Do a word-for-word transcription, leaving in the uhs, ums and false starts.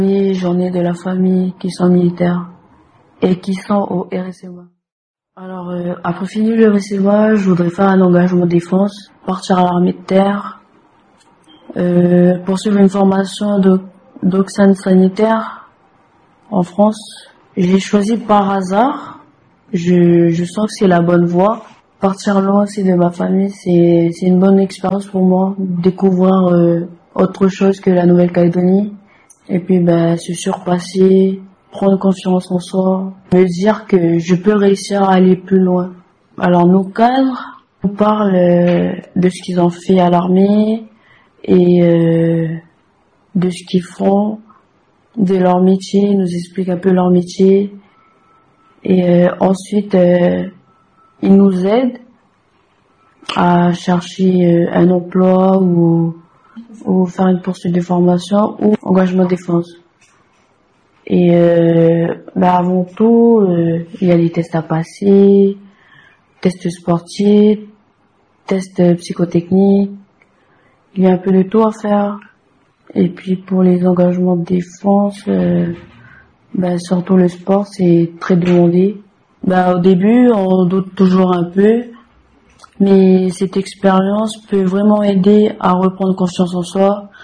Et j'en ai de la famille qui sont militaires et qui sont au R S E M A. Alors, euh, après fini le R S E M A, je voudrais faire un engagement de défense, partir à l'armée de terre, euh, poursuivre une formation d'Oxane sanitaire en France. J'ai choisi par hasard. Je, je sens que c'est la bonne voie. Partir loin aussi de ma famille, c'est c'est une bonne expérience pour moi. Découvrir euh, autre chose que la Nouvelle-Calédonie. Et puis ben, se surpasser, prendre confiance en soi, me dire que je peux réussir à aller plus loin. Alors nos cadres nous parlent euh, de ce qu'ils ont fait à l'armée et euh, de ce qu'ils font, de leur métier, ils nous expliquent un peu leur métier. Et euh, ensuite, euh, ils nous aident à chercher euh, un emploi ou, ou faire une poursuite de formation ou engagement de défense. Et euh, bah avant tout, euh, il y a les tests à passer, tests sportifs, tests psychotechniques, il y a un peu de tout à faire. Et puis pour les engagements de défense, euh, bah surtout le sport, c'est très demandé. Bah au début, on doute toujours un peu, mais cette expérience peut vraiment aider à reprendre confiance en soi,